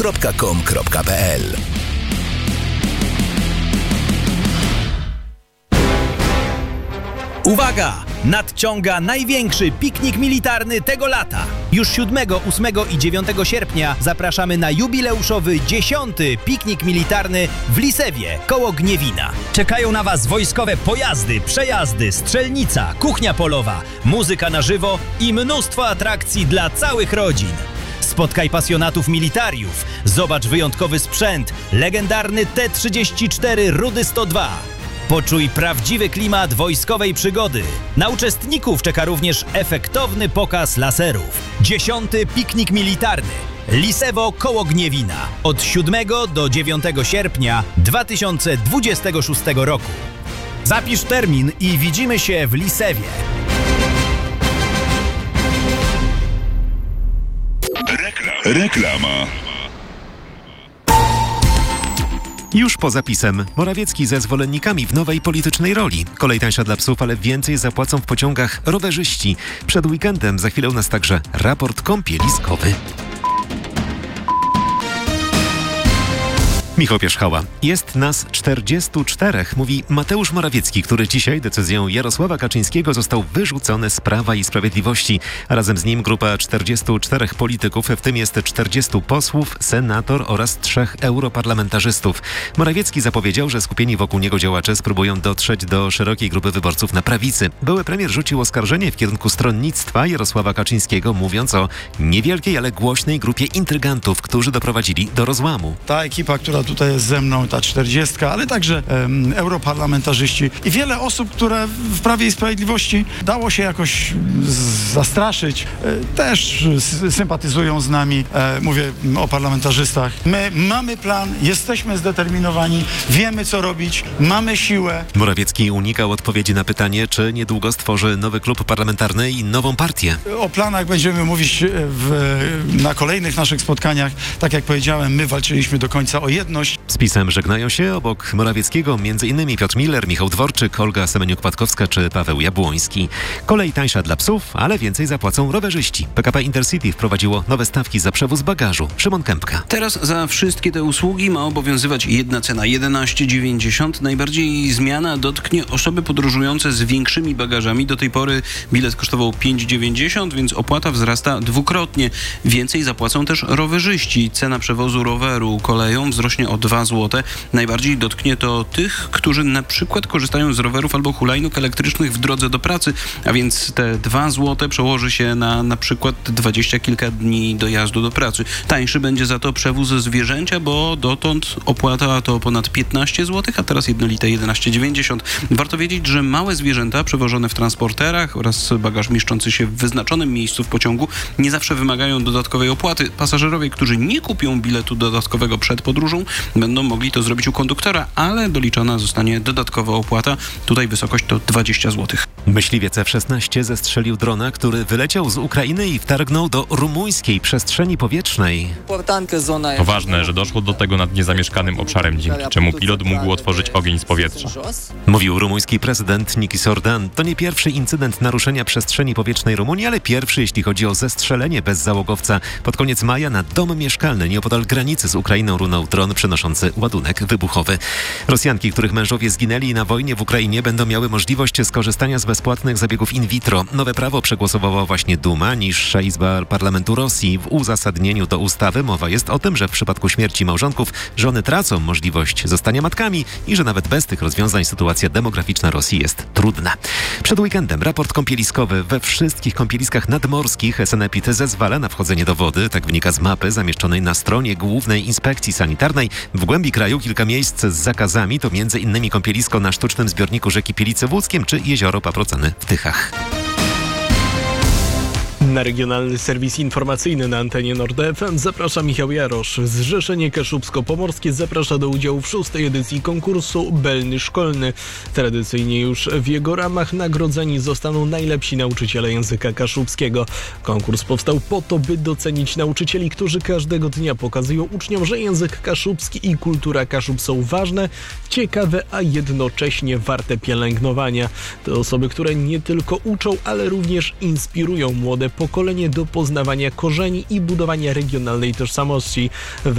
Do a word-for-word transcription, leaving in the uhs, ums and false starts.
kropka com kropka p l. Uwaga! Nadciąga największy piknik militarny tego lata. Już siódmego, ósmego i dziewiątego sierpnia zapraszamy na jubileuszowy dziesiąty piknik militarny w Lisewie, koło Gniewina. Czekają na Was wojskowe pojazdy, przejazdy, strzelnica, kuchnia polowa, muzyka na żywo i mnóstwo atrakcji dla całych rodzin. Spotkaj pasjonatów militariów, zobacz wyjątkowy sprzęt, legendarny T trzydzieści cztery Rudy sto dwa. Poczuj prawdziwy klimat wojskowej przygody. Na uczestników czeka również efektowny pokaz laserów. Dziesiąty piknik militarny. Lisewo koło Gniewina. Od siódmego do dziewiątego sierpnia dwa tysiące dwudziestego szóstego roku. Zapisz termin i widzimy się w Lisewie. Reklama. Już po zapisem. Morawiecki ze zwolennikami w nowej politycznej roli. Kolej tańsza dla psów, ale więcej zapłacą w pociągach rowerzyści. Przed weekendem za chwilę u nas także raport kąpieliskowy. Michał Pierzchała. Jest nas czterdziestu czterech, mówi Mateusz Morawiecki, który dzisiaj decyzją Jarosława Kaczyńskiego został wyrzucony z Prawa i Sprawiedliwości. A razem z nim grupa czterdziestu czterech polityków, w tym jest czterdziestu posłów, senator oraz trzech europarlamentarzystów. Morawiecki zapowiedział, że skupieni wokół niego działacze spróbują dotrzeć do szerokiej grupy wyborców na prawicy. Były premier rzucił oskarżenie w kierunku stronnictwa Jarosława Kaczyńskiego, mówiąc o niewielkiej, ale głośnej grupie intrygantów, którzy doprowadzili do rozłamu. Ta ekipa, która tutaj jest ze mną, ta czterdziestka, ale także um, europarlamentarzyści i wiele osób, które w Prawie i Sprawiedliwości dało się jakoś zastraszyć, e, też s- sympatyzują z nami. E, mówię o parlamentarzystach. My mamy plan, jesteśmy zdeterminowani, wiemy co robić, mamy siłę. Morawiecki unikał odpowiedzi na pytanie, czy niedługo stworzy nowy klub parlamentarny i nową partię. O planach będziemy mówić w, na kolejnych naszych spotkaniach. Tak jak powiedziałem, my walczyliśmy do końca o jedność. Z PiS-em żegnają się obok Morawieckiego m.in. Piotr Miller, Michał Dworczyk, Olga Semeniuk-Patkowska czy Paweł Jabłoński. Kolej tańsza dla psów, ale więcej zapłacą rowerzyści. P K P Intercity wprowadziło nowe stawki za przewóz bagażu. Szymon Kępka. Teraz za wszystkie te usługi ma obowiązywać jedna cena jedenaście dziewięćdziesiąt. Najbardziej zmiana dotknie osoby podróżujące z większymi bagażami. Do tej pory bilet kosztował pięć dziewięćdziesiąt, więc opłata wzrasta dwukrotnie. Więcej zapłacą też rowerzyści. Cena przewozu roweru koleją wzrośnie o dwa złote. Najbardziej dotknie to tych, którzy na przykład korzystają z rowerów albo hulajnóg elektrycznych w drodze do pracy, a więc te dwa złote przełoży się na na przykład dwadzieścia kilka dni dojazdu do pracy. Tańszy będzie za to przewóz zwierzęcia, bo dotąd opłata to ponad piętnaście złotych, a teraz jednolite jedenaście dziewięćdziesiąt. Warto wiedzieć, że małe zwierzęta przewożone w transporterach oraz bagaż mieszczący się w wyznaczonym miejscu w pociągu nie zawsze wymagają dodatkowej opłaty. Pasażerowie, którzy nie kupią biletu dodatkowego przed podróżą, będą mogli to zrobić u konduktora, ale doliczona zostanie dodatkowa opłata. Tutaj wysokość to dwadzieścia złotych. Myśliwiec F szesnaście zestrzelił drona, który wyleciał z Ukrainy i wtargnął do rumuńskiej przestrzeni powietrznej. To ważne, że doszło do tego nad niezamieszkanym obszarem, dzięki czemu pilot mógł otworzyć ogień z powietrza. Mówił rumuński prezydent Nikis Ordan. To nie pierwszy incydent naruszenia przestrzeni powietrznej Rumunii, ale pierwszy, jeśli chodzi o zestrzelenie bez załogowca. Pod koniec maja na dom mieszkalny nieopodal granicy z Ukrainą runął dron przynoszący ładunek wybuchowy. Rosjanki, których mężowie zginęli na wojnie w Ukrainie, będą miały możliwość skorzystania z bezpłatnych zabiegów in vitro. Nowe prawo przegłosowała właśnie Duma, niższa izba parlamentu Rosji. W uzasadnieniu do ustawy mowa jest o tym, że w przypadku śmierci małżonków żony tracą możliwość zostania matkami i że nawet bez tych rozwiązań sytuacja demograficzna Rosji jest trudna. Przed weekendem raport kąpieliskowy. We wszystkich kąpieliskach nadmorskich Sanepid zezwala na wchodzenie do wody. Tak wynika z mapy zamieszczonej na stronie Głównej Inspekcji Sanitarnej. W głębi kraju kilka miejsc z zakazami to między innymi kąpielisko na sztucznym zbiorniku rzeki Pielice w Łódzkiem czy jezioro Paproceny w Tychach. Na regionalny serwis informacyjny na antenie Nord F M zaprasza Michał Jarosz. Zrzeszenie Kaszubsko-Pomorskie zaprasza do udziału w szóstej edycji konkursu Belny Szkolny. Tradycyjnie już w jego ramach nagrodzeni zostaną najlepsi nauczyciele języka kaszubskiego. Konkurs powstał po to, by docenić nauczycieli, którzy każdego dnia pokazują uczniom, że język kaszubski i kultura Kaszub są ważne, ciekawe, a jednocześnie warte pielęgnowania. To osoby, które nie tylko uczą, ale również inspirują młode pokolenie do poznawania korzeni i budowania regionalnej tożsamości. W